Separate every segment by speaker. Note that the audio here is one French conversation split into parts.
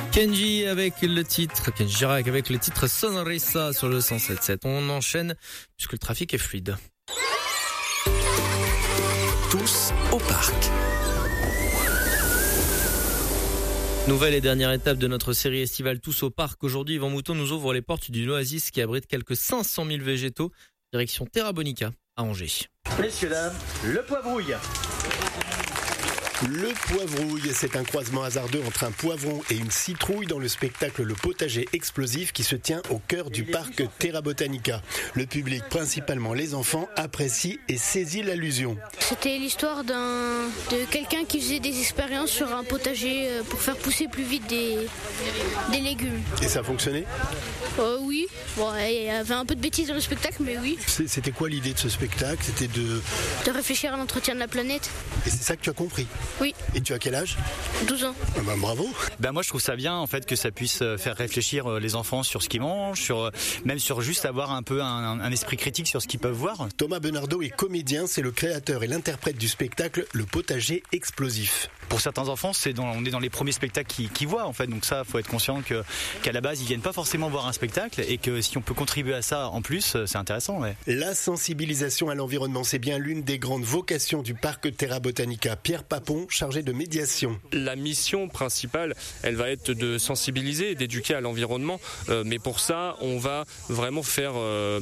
Speaker 1: Kenji Girac avec le titre Sonrisa sur le 107.7. On enchaîne puisque le trafic est fluide.
Speaker 2: Tous au parc.
Speaker 1: Nouvelle et dernière étape de notre série estivale Tous au parc. Aujourd'hui, Yvan Mouton nous ouvre les portes d'une oasis qui abrite quelques 500 000 végétaux. Direction Terra Bonica à Angers.
Speaker 3: Messieurs, dames, le poivrouille.
Speaker 4: Le poivrouille, c'est un croisement hasardeux entre un poivron et une citrouille dans le spectacle Le Potager Explosif qui se tient au cœur du parc Terra Botanica. Le public, principalement les enfants, apprécie et saisit l'allusion.
Speaker 5: C'était l'histoire de quelqu'un qui faisait des expériences sur un potager pour faire pousser plus vite des légumes.
Speaker 4: Et ça a fonctionné ?
Speaker 5: Oui, bon, il y avait un peu de bêtises dans le spectacle, mais oui.
Speaker 4: C'était quoi l'idée de ce spectacle ? C'était de
Speaker 5: réfléchir à l'entretien de la planète.
Speaker 4: Et c'est ça que tu as compris ?
Speaker 5: Oui.
Speaker 4: Et tu as quel âge ?
Speaker 5: 12 ans.
Speaker 4: Ah ben, bravo.
Speaker 6: Moi je trouve ça bien en fait que ça puisse faire réfléchir les enfants sur ce qu'ils mangent, même sur juste avoir un peu un esprit critique sur ce qu'ils peuvent voir.
Speaker 4: Thomas Benardo est comédien, c'est le créateur et l'interprète du spectacle Le Potager Explosif.
Speaker 6: Pour certains enfants, on est dans les premiers spectacles qu'ils voient en fait, donc ça faut être conscient qu'à la base ils viennent pas forcément voir un spectacle et que si on peut contribuer à ça en plus, c'est intéressant. Ouais.
Speaker 4: La sensibilisation à l'environnement, c'est bien l'une des grandes vocations du parc Terra Botanica. Pierre Papon, chargé de médiation.
Speaker 7: La mission principale, elle va être de sensibiliser, d'éduquer à l'environnement, mais pour ça, on va vraiment faire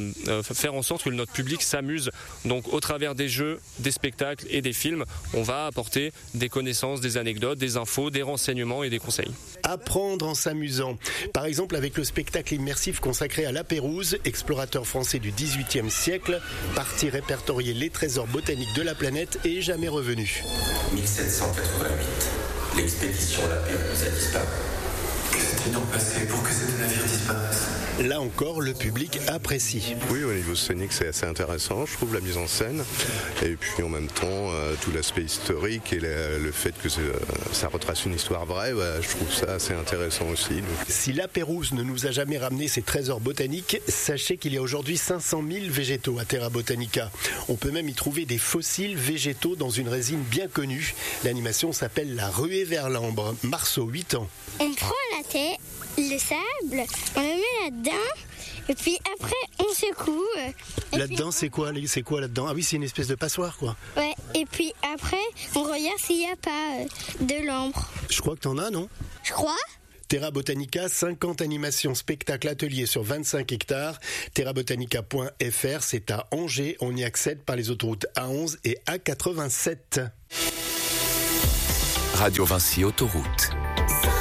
Speaker 7: en sorte que notre public s'amuse. Donc au travers des jeux, des spectacles et des films, on va apporter des connaissances, des anecdotes, des infos, des renseignements et des conseils.
Speaker 4: Apprendre en s'amusant. Par exemple avec le spectacle immersif consacré à La Pérouse, explorateur français du XVIIIe siècle, parti répertorier les trésors botaniques de la planète et jamais revenu.
Speaker 8: 1788, l'expédition La Pérouse a disparu. Que s'est-il donc passé pour que ces navires disparaissent ?
Speaker 4: Là encore, le public apprécie.
Speaker 9: Oui, au niveau scénique, c'est assez intéressant, je trouve, la mise en scène. Et puis en même temps, tout l'aspect historique et le fait que ça retrace une histoire vraie, je trouve ça assez intéressant aussi. Donc.
Speaker 4: Si La Pérouse ne nous a jamais ramené ses trésors botaniques, sachez qu'il y a aujourd'hui 500 000 végétaux à Terra Botanica. On peut même y trouver des fossiles végétaux dans une résine bien connue. L'animation s'appelle La Ruée vers l'Ambre. Marceau, 8 ans.
Speaker 10: On prend la terre, le sable, on le met là-dedans, et puis après on secoue.
Speaker 4: Là-dedans, c'est quoi là-dedans ? Ah oui, c'est une espèce de passoire, quoi.
Speaker 10: Ouais, et puis après on regarde s'il n'y a pas de l'ambre.
Speaker 4: Je crois que t'en as, non ?
Speaker 10: Je crois.
Speaker 4: Terra Botanica, 50 animations, spectacles, ateliers sur 25 hectares. terrabotanica.fr, c'est à Angers. On y accède par les autoroutes A11 et A87.
Speaker 2: Radio Vinci Autoroute.